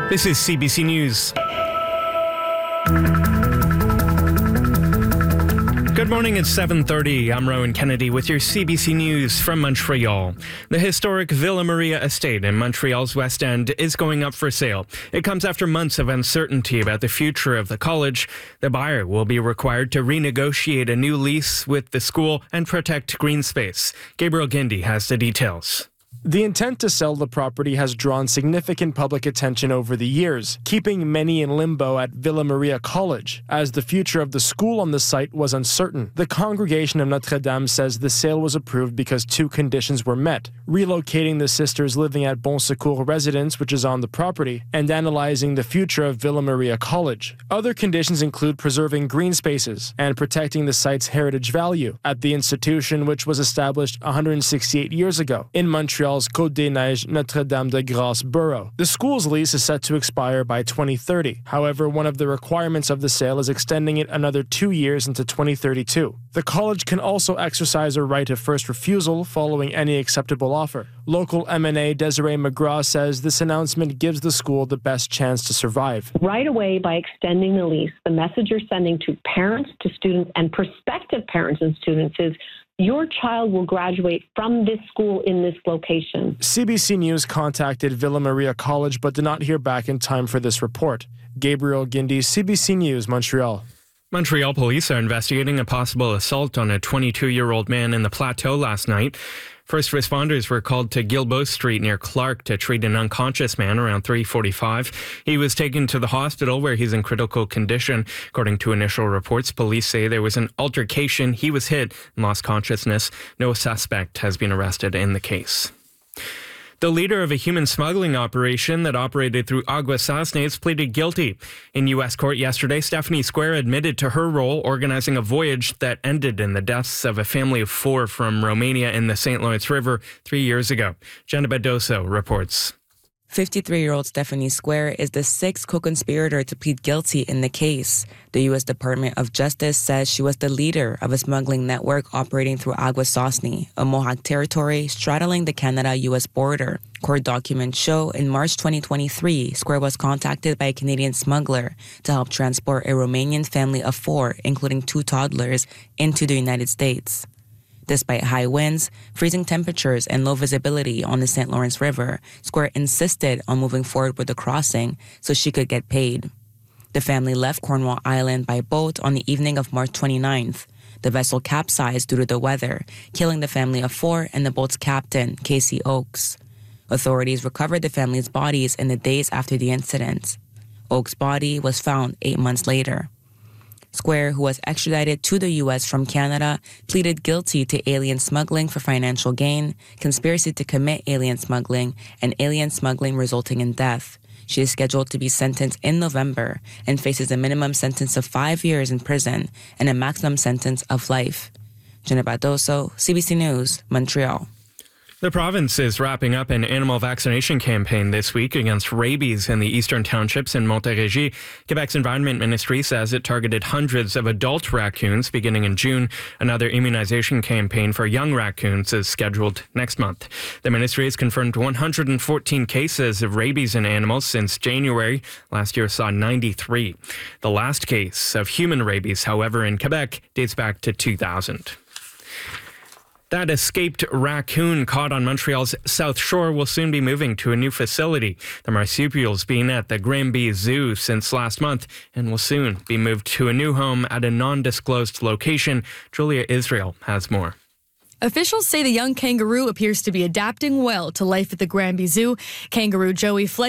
This is CBC News. Good morning, it's 7:30. I'm Rowan Kennedy with your CBC News from Montreal. The historic Villa Maria estate in Montreal's West End is going up for sale. It comes after months of uncertainty about the future of the college. The buyer will be required to renegotiate a new lease with the school and protect green space. Gabriel Guindy has the details. The intent to sell the property has drawn significant public attention over the years, keeping many in limbo at Villa Maria College, as the future of the school on the site was uncertain. The Congregation of Notre Dame says the sale was approved because two conditions were met: relocating the sisters living at Bon Secours residence, which is on the property, and analyzing the future of Villa Maria College. Other conditions include preserving green spaces and protecting the site's heritage value at the institution, which was established 168 years ago in Montreal's Côte-des-Neiges, Notre-Dame-de-Grâce borough. The school's lease is set to expire by 2030. However, one of the requirements of the sale is extending it another 2 years into 2032. The college can also exercise a right of first refusal following any acceptable offer. Local MNA Desiree McGraw says this announcement gives the school the best chance to survive. Right away, by extending the lease, the message you're sending to parents, to students, and prospective parents and students is your child will graduate from this school in this location. CBC News contacted Villa Maria College but did not hear back in time for this report. Gabriel Guindy, CBC News, Montreal. Montreal police are investigating a possible assault on a 22-year-old man in the Plateau last night. First responders were called to Guilbeault Street near Clark to treat an unconscious man around 3:45. He was taken to the hospital where he's in critical condition. According to initial reports, police say there was an altercation. He was hit and lost consciousness. No suspect has been arrested in the case. The leader of a human smuggling operation that operated through Aguas Sasnes pleaded guilty. In U.S. court yesterday, Stephanie Square admitted to her role organizing a voyage that ended in the deaths of a family of 4 from Romania in the St. Lawrence River 3 years ago. Jenna Badoso reports. 53-year-old Stephanie Square is the 6th co-conspirator to plead guilty in the case. The U.S. Department of Justice says she was the leader of a smuggling network operating through Aguas Sasnes, a Mohawk territory straddling the Canada-U.S. border. Court documents show in March 2023, Square was contacted by a Canadian smuggler to help transport a Romanian family of 4, including 2 toddlers, into the United States. Despite high winds, freezing temperatures, and low visibility on the St. Lawrence River, Square insisted on moving forward with the crossing so she could get paid. The family left Cornwall Island by boat on the evening of March 29th. The vessel capsized due to the weather, killing the family of 4 and the boat's captain, Casey Oakes. Authorities recovered the family's bodies in the days after the incident. Oakes' body was found 8 months later. Square, who was extradited to the U.S. from Canada, pleaded guilty to alien smuggling for financial gain, conspiracy to commit alien smuggling, and alien smuggling resulting in death. She is scheduled to be sentenced in November and faces a minimum sentence of 5 years in prison and a maximum sentence of life. Jenna Badoso, CBC News, Montreal. The province is wrapping up an animal vaccination campaign this week against rabies in the eastern townships in Montérégie. Quebec's Environment Ministry says it targeted hundreds of adult raccoons beginning in June. Another immunization campaign for young raccoons is scheduled next month. The ministry has confirmed 114 cases of rabies in animals since January. Last year saw 93. The last case of human rabies, however, in Quebec dates back to 2000. That escaped raccoon caught on Montreal's South Shore will soon be moving to a new facility. The marsupial's been at the Granby Zoo since last month and will soon be moved to a new home at a non-disclosed location. Julia Israel has more. Officials say the young kangaroo appears to be adapting well to life at the Granby Zoo. Kangaroo Joey fled